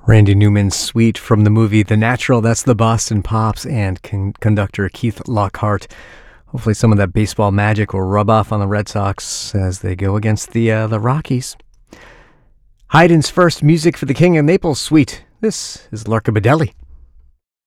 Randy Newman's suite from the movie The Natural. That's the Boston Pops and conductor Keith Lockhart. Hopefully some of that baseball magic will rub off on the Red Sox as they go against the Rockies. Haydn's first Music for the King of Naples suite. This is Larka Badelli.